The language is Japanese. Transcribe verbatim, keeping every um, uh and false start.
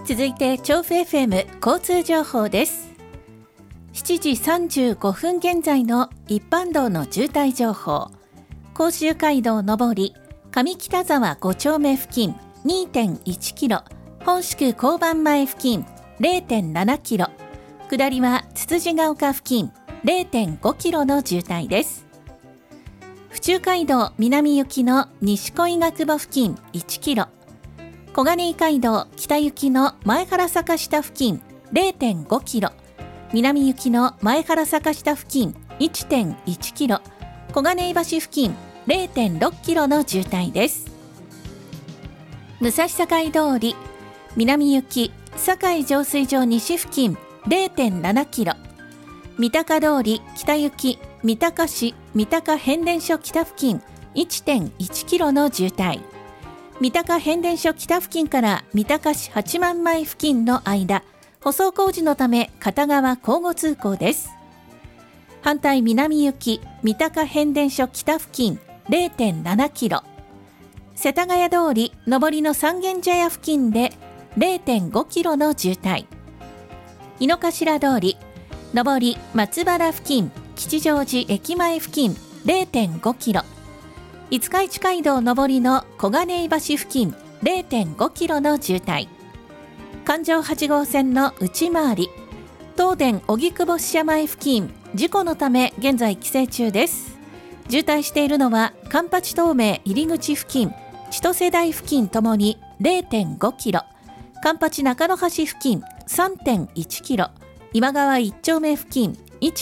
続いて調布 エフエム 交通情報です。しちじさんじゅうごふん現在の一般道の渋滞情報。甲州街道上り上北沢ご丁目付近 にてんいちキロ、本宿交番前付近 れいてんななキロ、下りはつつじが丘付近 れいてんごキロの渋滞です。府中街道南行きの西小伊賀久保付近いちキロ、小金井街道北行きの前原坂下付近 れいてんごキロ、南行きの前原坂下付近 いってんいちキロ、小金井橋付近 れいてんろっキロの渋滞です。武蔵境通り南行き堺浄水場西付近 れいてんななキロ、三鷹通り北行き三鷹市三鷹変電所北付近 いってんいちキロの渋滞。三鷹変電所北付近から三鷹市八幡前付近の間、舗装工事のため片側交互通行です。反対南行き三鷹変電所北付近 れいてんななキロ、世田谷通り上りの三軒茶屋付近で れいてんごキロの渋滞。井の頭通り上り松原付近吉祥寺駅前付近 れいてんごキロ、五日市街道上りの小金井橋付近 れいてんごキロの渋滞。環状はち号線の内回り東電荻窪支社前付近、事故のため現在規制中です。渋滞しているのは環八東名入り口付近、千歳台付近ともに れいてんごキロ、環八中野橋付近 さんてんいちキロ、今川一丁目付近